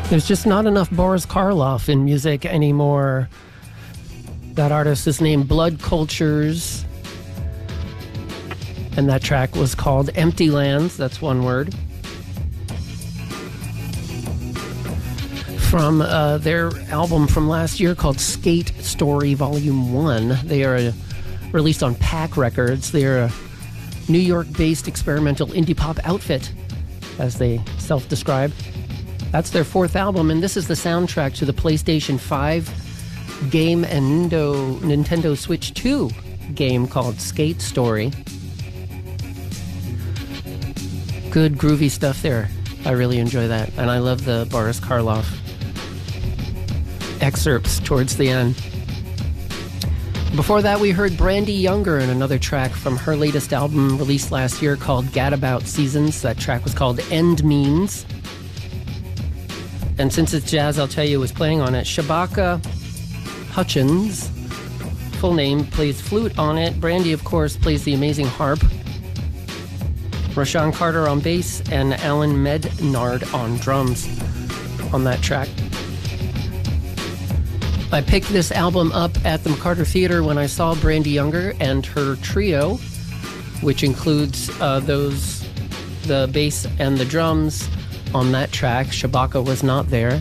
There's just not enough Boris Karloff in music anymore. That artist is named Blood Cultures, and that track was called Empty Lands. That's one word. From their album from last year called Skate Story Volume 1. They are released on Pack Records. They're a New York-based experimental indie pop outfit, as they self-describe. That's their fourth album, and this is the soundtrack to the PlayStation 5 game and Nintendo Switch 2 game called Skate Story. Good groovy stuff there. I really enjoy that, and I love the Boris Karloff excerpts towards the end. Before that, we heard Brandy Younger and another track from her latest album released last year called Gadabout Seasons. That track was called End Means. And since it's jazz, I'll tell you who was playing on it. Shabaka Hutchins, full name, plays flute on it. Brandy, of course, plays the amazing harp. Rashawn Carter on bass and Alan Mednard on drums on that track. I picked this album up at the McCarter Theater when I saw Brandy Younger and her trio, which includes the bass and the drums on that track. Shabaka was not there.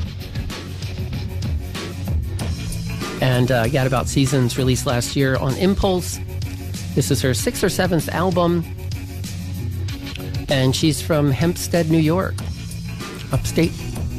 And Gadabout Seasons released last year on Impulse. This is her 6th or 7th album. And she's from Hempstead, New York, upstate.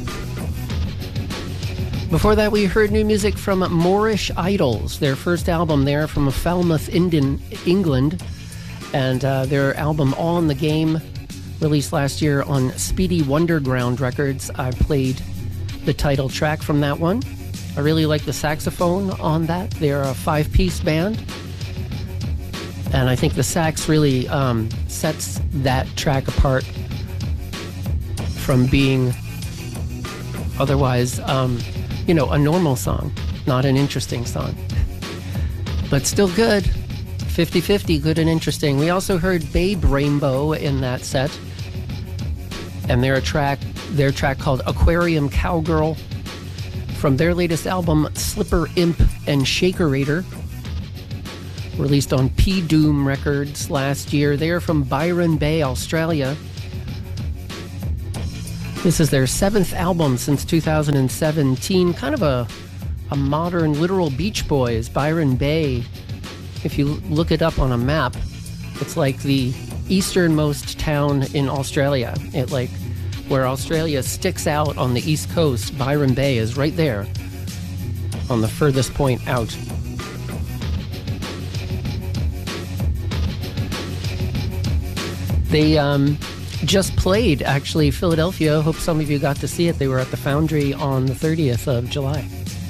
Before that, we heard new music from Moorish Idols, their first album there from Falmouth, England. And their album All in the Game, released last year on Speedy Wonderground Records. I played the title track from that one. I really like the saxophone on that. They're a 5-piece band. And I think the sax really sets that track apart from being otherwise, a normal song, not an interesting song. But still good. 50-50, good and interesting. We also heard Babe Rainbow in that set. And their track called Aquarium Cowgirl from their latest album, Slipper Imp and Shakerator, released on P Doom Records last year. They're from Byron Bay, Australia. This is their 7th album since 2017, kind of a modern literal Beach Boys. Byron Bay, if you look it up on a map, it's like the easternmost town in Australia. Where Australia sticks out on the east coast, Byron Bay is right there on the furthest point out. They just played, actually, Philadelphia. Hope some of you got to see it. They were at the Foundry on the 30th of July.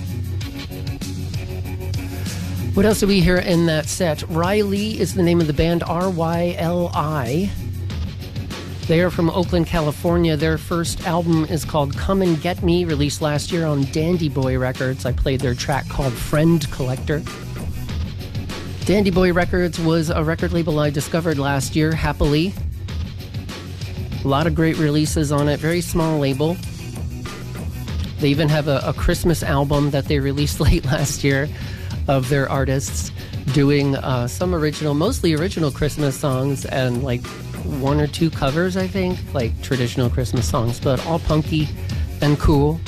What else did we hear in that set? Riley is the name of the band, R-Y-L-I. They are from Oakland, California. Their first album is called Come and Get Me, released last year on Dandy Boy Records. I played their track called Friend Collector. Dandy Boy Records was a record label I discovered last year, happily. A lot of great releases on it. Very small label. They even have a Christmas album that they released late last year of their artists doing some mostly original Christmas songs and like 1 or 2 covers, I think, like traditional Christmas songs, but all punky and cool.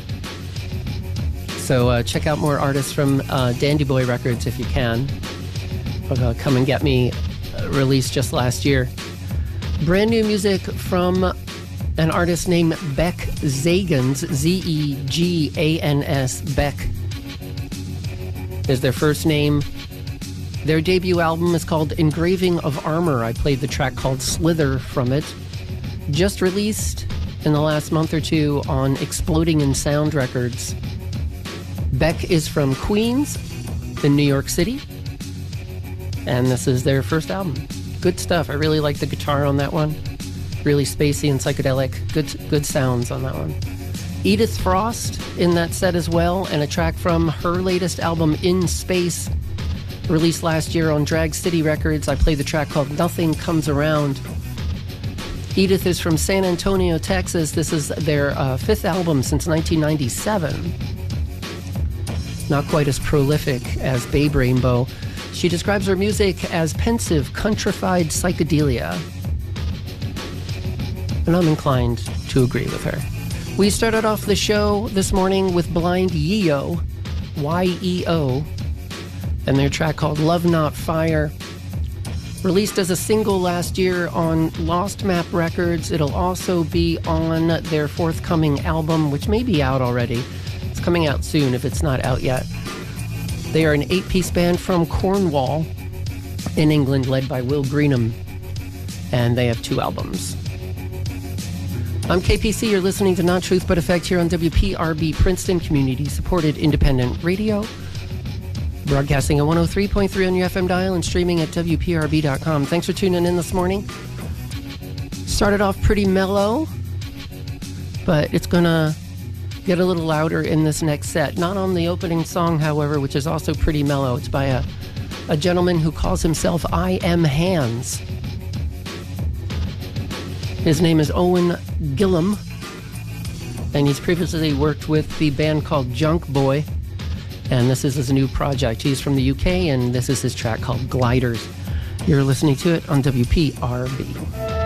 So check out more artists from Dandy Boy Records if you can. Come and Get Me, released just last year. Brand new music from an artist named Beck Zagans, Z-E-G-A-N-S, Beck is their first name. Their debut album is called Engraving of Armor. I played the track called Slither from it. Just released in the last month or two on Exploding in Sound Records. Beck is from Queens in New York City. And this is their first album. Good stuff. I really like the guitar on that one. Really spacey and psychedelic. Good sounds on that one. Edith Frost in that set as well, and a track from her latest album, In Space, released last year on Drag City Records. I played the track called Nothing Comes Around. Edith is from San Antonio, Texas. This is their fifth album since 1997. Not quite as prolific as Babe Rainbow. She describes her music as pensive, countrified psychedelia. And I'm inclined to agree with her. We started off the show this morning with Blind Yeo, Y-E-O, and their track called Love Not Fire. Released as a single last year on Lost Map Records. It'll also be on their forthcoming album, which may be out already. It's coming out soon if it's not out yet. They are an 8-piece band from Cornwall in England, led by Will Greenham, and they have 2 albums. I'm KPC. You're listening to Not Truth But Effect here on WPRB Princeton, community-supported independent radio. Broadcasting at 103.3 on your FM dial and streaming at WPRB.com. Thanks for tuning in this morning. Started off pretty mellow, but it's going to get a little louder in this next set. Not on the opening song, however, which is also pretty mellow. It's by a gentleman who calls himself I Am Hands. His name is Owen Gillum, and he's previously worked with the band called Junk Boy. And this is his new project. He's from the UK, and this is his track called Gliders. You're listening to it on WPRB.